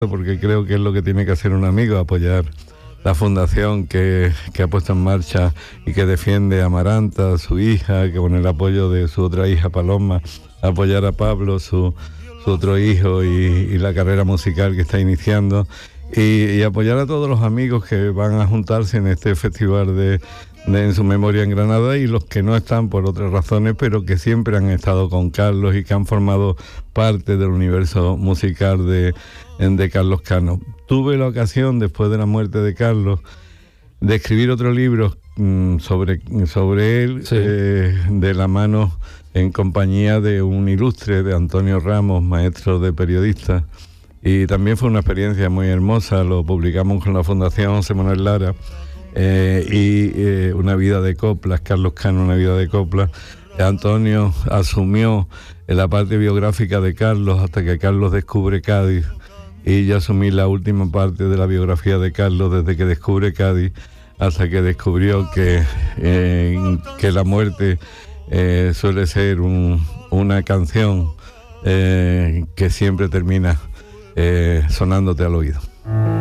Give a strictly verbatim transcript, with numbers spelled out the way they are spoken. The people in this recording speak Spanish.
porque creo que es lo que tiene que hacer un amigo, apoyar la fundación que, que ha puesto en marcha y que defiende a Amaranta, su hija, que con el apoyo de su otra hija Paloma, apoyar a Pablo, su, su otro hijo, y, y la carrera musical que está iniciando, y, y apoyar a todos los amigos que van a juntarse en este festival de, de En su memoria en Granada, y los que no están por otras razones, pero que siempre han estado con Carlos y que han formado parte del universo musical de, de Carlos Cano. Tuve la ocasión, después de la muerte de Carlos, de escribir otro libro mmm, sobre, sobre él, sí. eh, de la mano, en compañía de un ilustre, de Antonio Ramos, maestro de periodista, y también fue una experiencia muy hermosa. Lo publicamos con la Fundación José Manuel Lara, eh, y eh, una vida de coplas, Carlos Cano, una vida de coplas. Antonio asumió la parte biográfica de Carlos hasta que Carlos descubre Cádiz, y yo asumí la última parte de la biografía de Carlos desde que descubre Cádiz hasta que descubrió que, eh, que la muerte eh, suele ser un, una canción eh, que siempre termina eh, sonándote al oído.